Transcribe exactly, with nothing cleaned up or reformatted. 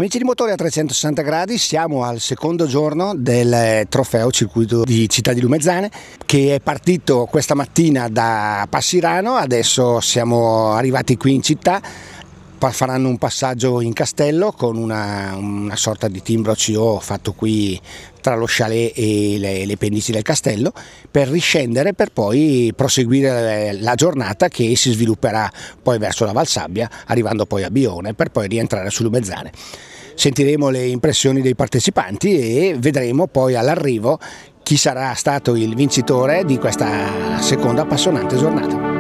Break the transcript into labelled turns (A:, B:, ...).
A: Amici di Motori a trecentosessanta gradi, siamo al secondo giorno del trofeo circuito di Città di Lumezzane che è partito questa mattina da Passirano. Adesso siamo arrivati qui in città, faranno un passaggio in castello con una, una sorta di timbro C O fatto qui tra lo chalet e le, le pendici del castello, per riscendere per poi proseguire la giornata che si svilupperà poi verso la Valsabbia, arrivando poi a Bione per poi rientrare su Lumezzane. Sentiremo le impressioni dei partecipanti e vedremo poi all'arrivo chi sarà stato il vincitore di questa seconda appassionante giornata.